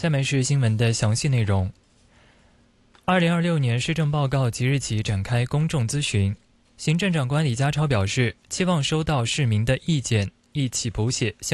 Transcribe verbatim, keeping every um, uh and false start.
下面是新闻的详细内容。二零二六年施政报告即日起展开公众咨询。行政长官李家超表示，期望收到市民的意见，一起谱写